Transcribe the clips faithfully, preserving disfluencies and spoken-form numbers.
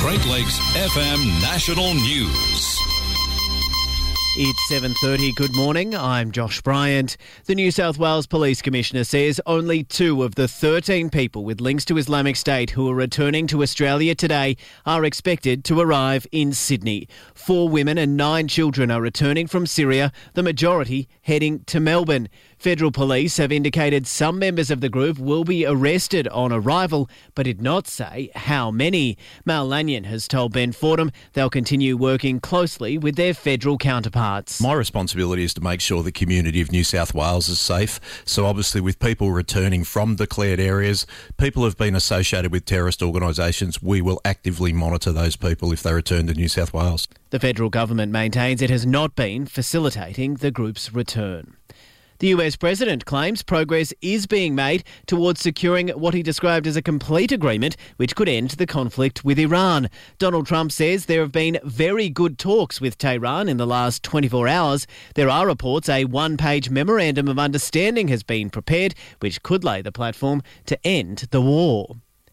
Great Lakes F M National News. It's seven thirty. Good morning. I'm Josh Bryant. The New South Wales Police Commissioner says only two of the thirteen people with links to Islamic State who are returning to Australia today are expected to arrive in Sydney. Four women and nine children are returning from Syria, the majority heading to Melbourne. Federal police have indicated some members of the group will be arrested on arrival, but did not say how many. Mal Lanyon has told Ben Fordham they'll continue working closely with their federal counterparts. My responsibility is to make sure the community of New South Wales is safe. So obviously with people returning from declared areas, people who have been associated with terrorist organisations, we will actively monitor those people if they return to New South Wales. The federal government maintains it has not been facilitating the group's return. The U S president claims progress is being made towards securing what he described as a complete agreement which could end the conflict with Iran. Donald Trump says there have been very good talks with Tehran in the last twenty-four hours. There are reports a one-page memorandum of understanding has been prepared which could lay the platform to end the war.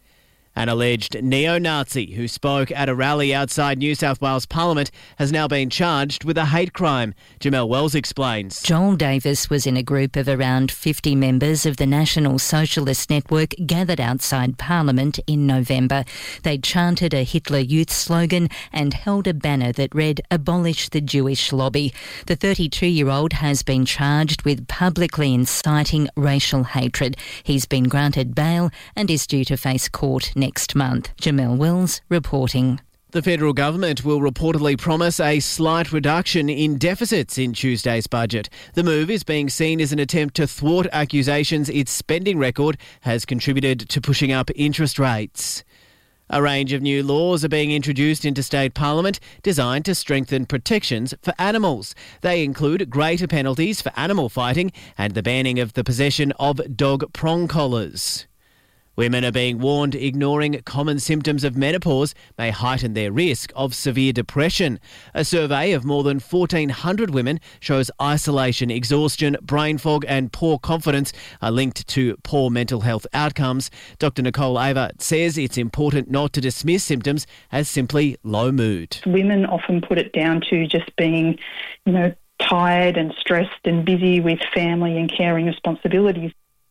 An alleged neo-Nazi who spoke at a rally outside New South Wales Parliament has now been charged with a hate crime. Jamelle Wells explains. Joel Davis was in a group of around fifty members of the National Socialist Network gathered outside Parliament in November. They chanted a Hitler Youth slogan and held a banner that read, "Abolish the Jewish lobby." The thirty-two-year-old has been charged with publicly inciting racial hatred. He's been granted bail and is due to face court next next month. Jamelle Wells reporting. The federal government will reportedly promise a slight reduction in deficits in Tuesday's budget. The move is being seen as an attempt to thwart accusations its spending record has contributed to pushing up interest rates. A range of new laws are being introduced into state parliament designed to strengthen protections for animals. They include greater penalties for animal fighting and the banning of the possession of dog prong collars. Women are being warned ignoring common symptoms of menopause may heighten their risk of severe depression. A survey of more than fourteen hundred women shows isolation, exhaustion, brain fog and poor confidence are linked to poor mental health outcomes. Doctor Nicole Ava says it's important not to dismiss symptoms as simply low mood. Women often put it down to just being, you know, tired and stressed and busy with family and caring responsibilities.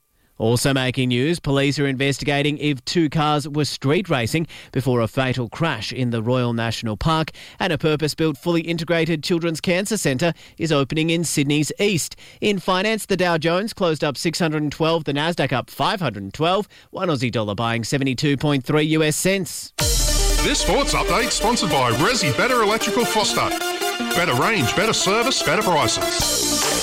Also making news, police are investigating if two cars were street racing before a fatal crash in the Royal National Park, and a purpose-built, fully integrated children's cancer centre is opening in Sydney's east. In finance, the Dow Jones closed up six hundred twelve, the Nasdaq up five hundred twelve, one Aussie dollar buying seventy-two point three U S cents. This sports update sponsored by Resi Better Electrical Foster. Better range, better service, better prices.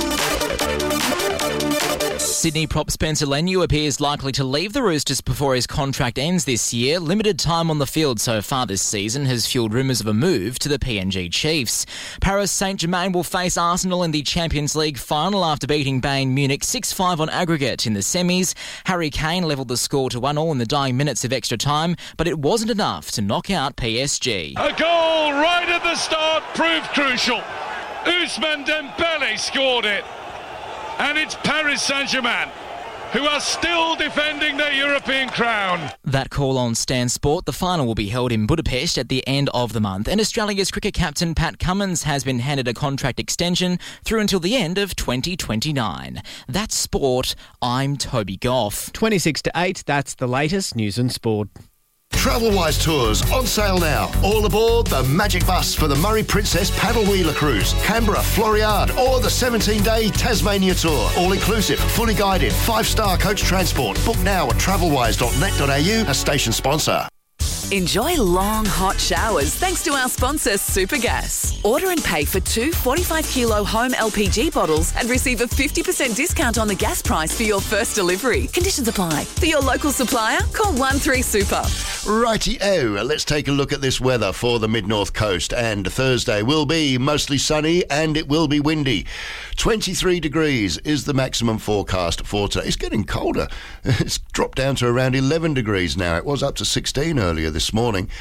Sydney prop Spencer Leniu appears likely to leave the Roosters before his contract ends this year. Limited time on the field so far this season has fuelled rumours of a move to the P N G Chiefs. Paris Saint-Germain will face Arsenal in the Champions League final after beating Bayern Munich six five on aggregate in the semis. Harry Kane levelled the score to one all in the dying minutes of extra time, but it wasn't enough to knock out P S G. A goal right at the start proved crucial. Ousmane Dembele scored it. And it's Paris Saint-Germain who are still defending their European crown. That call on Stan Sport. The final will be held in Budapest at the end of the month. And Australia's cricket captain Pat Cummins has been handed a contract extension through until the end of twenty twenty-nine. That's sport. I'm Toby Goff. twenty-six to eight, that's the latest news and sport. Travelwise Tours on sale now. All aboard the Magic Bus for the Murray Princess Paddle Wheeler Cruise, Canberra, Floriade, or the seventeen-day Tasmania Tour. All inclusive, fully guided, five-star coach transport. Book now at travelwise dot net dot a u, a station sponsor. Enjoy long, hot showers thanks to our sponsor, Supergas. Order and pay for two forty-five kilo home L P G bottles and receive a fifty percent discount on the gas price for your first delivery. Conditions apply. For your local supplier, call one three super. Righty-o, let's take a look at this weather for the mid-north coast. And Thursday will be mostly sunny and it will be windy. twenty-three degrees is the maximum forecast for today. It's getting colder. It's dropped down to around eleven degrees now. It was up to sixteen earlier this morning.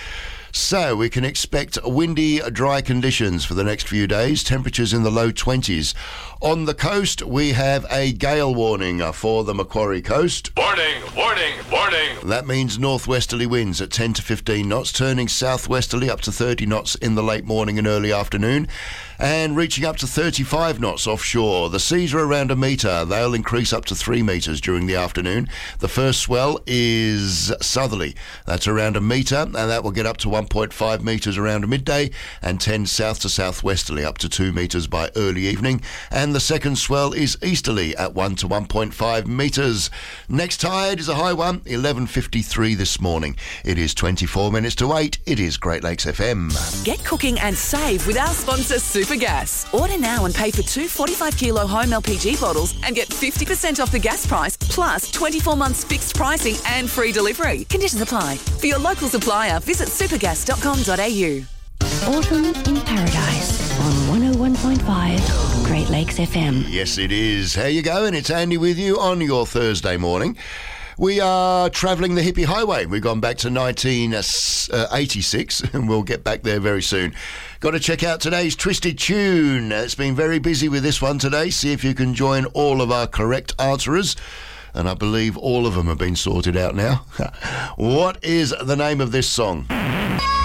So we can expect windy, dry conditions for the next few days, temperatures in the low twenties. On the coast, we have a gale warning for the Macquarie coast. Warning, warning, warning. That means northwesterly winds at ten to fifteen knots, turning southwesterly up to thirty knots in the late morning and early afternoon, and reaching up to thirty-five knots offshore. The seas are around a metre. They'll increase up to three metres during the afternoon. The first swell is southerly. That's around a metre, and that will get up to one point five metres around midday, and tend south to southwesterly up to two metres by early evening. And the second swell is easterly at one to one point five metres. Next tide is a high one, eleven fifty-three this morning. It is twenty-four minutes to eight. It is Great Lakes F M. Get cooking and save with our sponsor Supergas. Order now and pay for two forty-five kilo home L P G bottles and get fifty percent off the gas price, plus twenty-four months fixed pricing and free delivery. Conditions apply. For your local supplier, visit supergas dot com dot a u. Autumn in Paradise on one oh one point five Great Lakes F M. Yes, it is. How you going? It's Andy with you on your Thursday morning. We are travelling the hippie highway. We've gone back to nineteen eighty-six and we'll get back there very soon. Got to check out today's Twisted Tune. It's been very busy with this one today. See if you can join all of our correct answerers. And I believe all of them have been sorted out now. What is the name of this song?